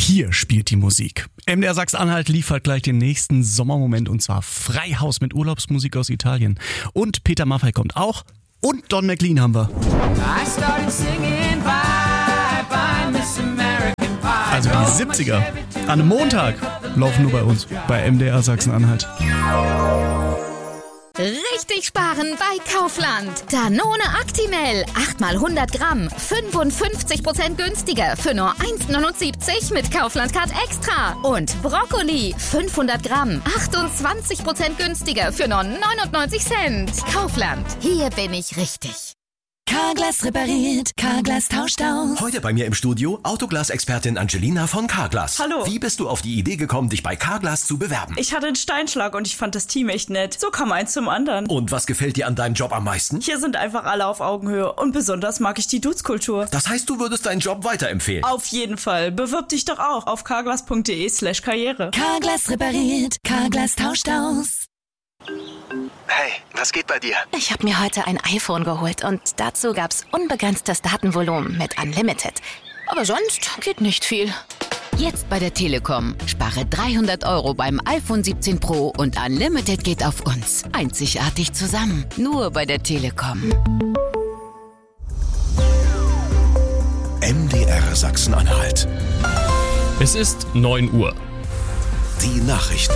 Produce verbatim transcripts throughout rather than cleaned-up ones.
Hier spielt die Musik. M D R Sachsen-Anhalt liefert gleich den nächsten Sommermoment und zwar Freihaus mit Urlaubsmusik aus Italien. Und Peter Maffay kommt auch und Don McLean haben wir. Also die siebziger an einem Montag laufen nur bei uns, bei M D R Sachsen-Anhalt. Richtig sparen bei Kaufland. Danone Actimel, acht mal hundert Gramm, fünfundfünfzig Prozent günstiger für nur eins neunundsiebzig mit Kaufland Card Extra. Und Brokkoli, fünfhundert Gramm, achtundzwanzig Prozent günstiger für nur neunundneunzig Cent. Kaufland, hier bin ich richtig. Carglass repariert, Carglass tauscht aus. Heute bei mir im Studio Autoglas-Expertin Angelina von Carglass. Hallo. Wie bist du auf die Idee gekommen, dich bei Carglass zu bewerben? Ich hatte einen Steinschlag und ich fand das Team echt nett. So kam eins zum anderen. Und was gefällt dir an deinem Job am meisten? Hier sind einfach alle auf Augenhöhe und besonders mag ich die Dudes-Kultur. Das heißt, du würdest deinen Job weiterempfehlen? Auf jeden Fall. Bewirb dich doch auch auf carglass.de slash karriere. Carglass repariert, Carglass tauscht aus. Hey, was geht bei dir? Ich habe mir heute ein iPhone geholt und dazu gab's unbegrenztes Datenvolumen mit Unlimited. Aber sonst geht nicht viel. Jetzt bei der Telekom. Spare dreihundert Euro beim iPhone siebzehn Pro und Unlimited geht auf uns. Einzigartig zusammen. Nur bei der Telekom. M D R Sachsen-Anhalt. Es ist neun Uhr. Die Nachrichten.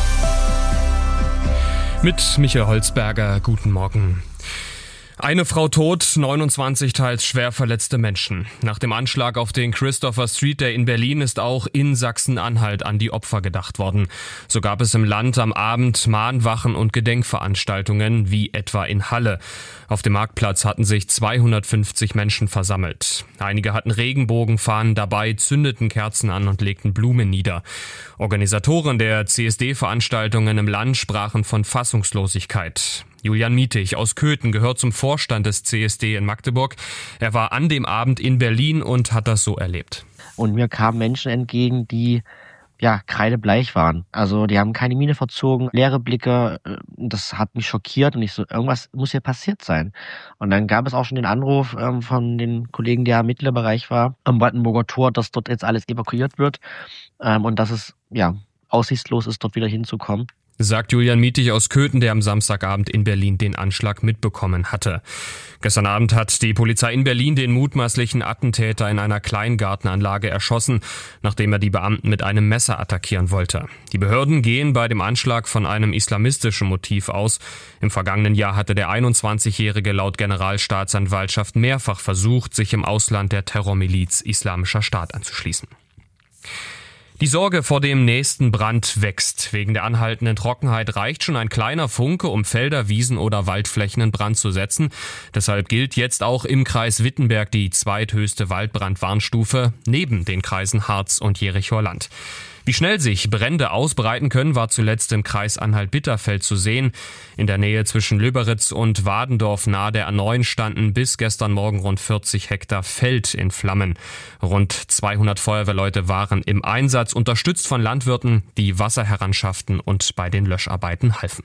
Mit Michael Holzberger, guten Morgen. Eine Frau tot, neunundzwanzig teils schwer verletzte Menschen. Nach dem Anschlag auf den Christopher Street Day in Berlin ist auch in Sachsen-Anhalt an die Opfer gedacht worden. So gab es im Land am Abend Mahnwachen und Gedenkveranstaltungen, wie etwa in Halle. Auf dem Marktplatz hatten sich zweihundertfünfzig Menschen versammelt. Einige hatten Regenbogenfahnen dabei, zündeten Kerzen an und legten Blumen nieder. Organisatoren der C S D-Veranstaltungen im Land sprachen von Fassungslosigkeit. Julian Mietig aus Köthen gehört zum Vorstand des C S D in Magdeburg. Er war an dem Abend in Berlin und hat das so erlebt. Und mir kamen Menschen entgegen, die ja kreidebleich waren. Also die haben keine Miene verzogen, leere Blicke. Das hat mich schockiert und ich so, irgendwas muss hier passiert sein. Und dann gab es auch schon den Anruf ähm, von den Kollegen, der im Mittlerbereich war, am Brandenburger Tor, dass dort jetzt alles evakuiert wird ähm, und dass es ja aussichtslos ist, dort wieder hinzukommen. Sagt Julian Mietig aus Köthen, der am Samstagabend in Berlin den Anschlag mitbekommen hatte. Gestern Abend hat die Polizei in Berlin den mutmaßlichen Attentäter in einer Kleingartenanlage erschossen, nachdem er die Beamten mit einem Messer attackieren wollte. Die Behörden gehen bei dem Anschlag von einem islamistischen Motiv aus. Im vergangenen Jahr hatte der einundzwanzigjährige laut Generalstaatsanwaltschaft mehrfach versucht, sich im Ausland der Terrormiliz Islamischer Staat anzuschließen. Die Sorge vor dem nächsten Brand wächst. Wegen der anhaltenden Trockenheit reicht schon ein kleiner Funke, um Felder, Wiesen oder Waldflächen in Brand zu setzen. Deshalb gilt jetzt auch im Kreis Wittenberg die zweithöchste Waldbrandwarnstufe neben den Kreisen Harz und Jerichower-Land. Wie schnell sich Brände ausbreiten können, war zuletzt im Kreis Anhalt-Bitterfeld zu sehen. In der Nähe zwischen Löberitz und Wadendorf nahe der A neun standen bis gestern Morgen rund vierzig Hektar Feld in Flammen. Rund zweihundert Feuerwehrleute waren im Einsatz, unterstützt von Landwirten, die Wasser heranschafften und bei den Löscharbeiten halfen.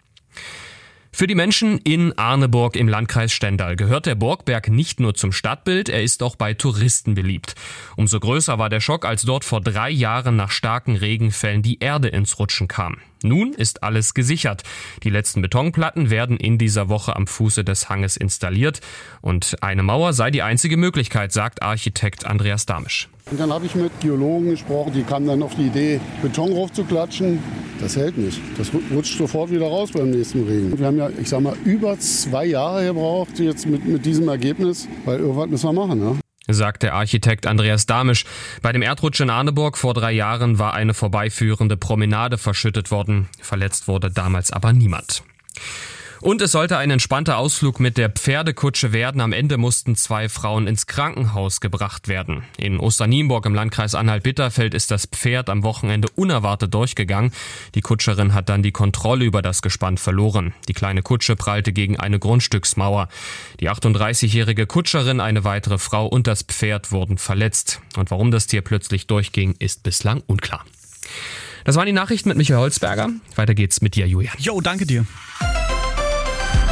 Für die Menschen in Arneburg im Landkreis Stendal gehört der Burgberg nicht nur zum Stadtbild, er ist auch bei Touristen beliebt. Umso größer war der Schock, als dort vor drei Jahren nach starken Regenfällen die Erde ins Rutschen kam. Nun ist alles gesichert. Die letzten Betonplatten werden in dieser Woche am Fuße des Hanges installiert. Und eine Mauer sei die einzige Möglichkeit, sagt Architekt Andreas Damisch. Und dann habe ich mit Geologen gesprochen, die kamen dann auf die Idee, Beton raufzuklatschen. Das hält nicht. Das rutscht sofort wieder raus beim nächsten Regen. Wir haben ja, ich sag mal, über zwei Jahre gebraucht jetzt mit, mit diesem Ergebnis, weil irgendwas müssen wir machen, ne? Sagt der Architekt Andreas Damisch. Bei dem Erdrutsch in Arneburg vor drei Jahren war eine vorbeiführende Promenade verschüttet worden. Verletzt wurde damals aber niemand. Und es sollte ein entspannter Ausflug mit der Pferdekutsche werden. Am Ende mussten zwei Frauen ins Krankenhaus gebracht werden. In Osternienburg im Landkreis Anhalt-Bitterfeld ist das Pferd am Wochenende unerwartet durchgegangen. Die Kutscherin hat dann die Kontrolle über das Gespann verloren. Die kleine Kutsche prallte gegen eine Grundstücksmauer. Die achtunddreißigjährige Kutscherin, eine weitere Frau und das Pferd wurden verletzt. Und warum das Tier plötzlich durchging, ist bislang unklar. Das waren die Nachrichten mit Michael Holzberger. Weiter geht's mit dir, Julian. Jo, danke dir.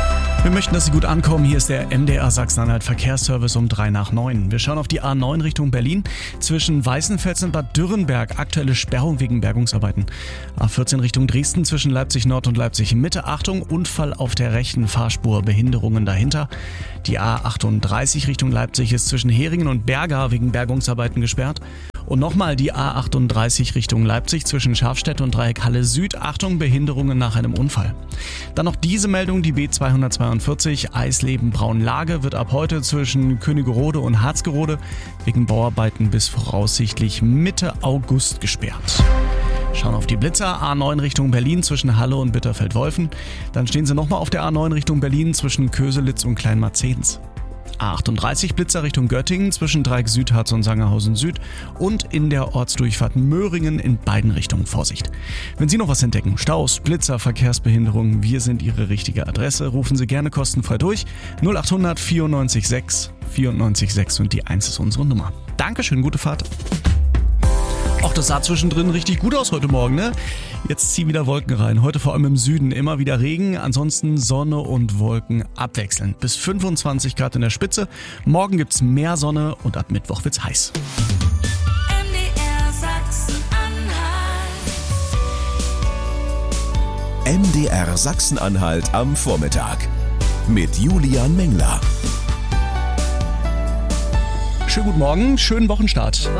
Wir möchten, dass Sie gut ankommen. Hier ist der M D R Sachsen-Anhalt Verkehrsservice um drei nach neun. Wir schauen auf die A neun Richtung Berlin. Zwischen Weißenfels und Bad Dürrenberg aktuelle Sperrung wegen Bergungsarbeiten. A vierzehn Richtung Dresden zwischen Leipzig Nord und Leipzig Mitte. Achtung, Unfall auf der rechten Fahrspur, Behinderungen dahinter. Die A achtunddreißig Richtung Leipzig ist zwischen Heringen und Berga wegen Bergungsarbeiten gesperrt. Und nochmal die A achtunddreißig Richtung Leipzig zwischen Schafstedt und Dreieck Halle Süd. Achtung, Behinderungen nach einem Unfall. Dann noch diese Meldung, die B zweihundertzweiundvierzig Eisleben Braunlage wird ab heute zwischen Königerode und Harzgerode wegen Bauarbeiten bis voraussichtlich Mitte August gesperrt. Schauen auf die Blitzer. A neun Richtung Berlin zwischen Halle und Bitterfeld-Wolfen. Dann stehen sie nochmal auf der A neun Richtung Berlin zwischen Köselitz und Kleinmarzens. A achtunddreißig Blitzer Richtung Göttingen zwischen Dreieck Südharz und Sangerhausen Süd und in der Ortsdurchfahrt Möhringen in beiden Richtungen Vorsicht. Wenn Sie noch was entdecken, Staus, Blitzer, Verkehrsbehinderungen, wir sind Ihre richtige Adresse. Rufen Sie gerne kostenfrei durch. null achthundert vierundneunzig sechs vierundneunzig sechs und die eins ist unsere Nummer. Dankeschön, gute Fahrt. Auch das sah zwischendrin richtig gut aus heute Morgen, ne? Jetzt ziehen wieder Wolken rein. Heute vor allem im Süden immer wieder Regen, ansonsten Sonne und Wolken abwechselnd. Bis fünfundzwanzig Grad in der Spitze. Morgen gibt's mehr Sonne und ab Mittwoch wird's heiß. M D R Sachsen-Anhalt. M D R Sachsen-Anhalt am Vormittag mit Julian Mengler. Schönen guten Morgen, schönen Wochenstart.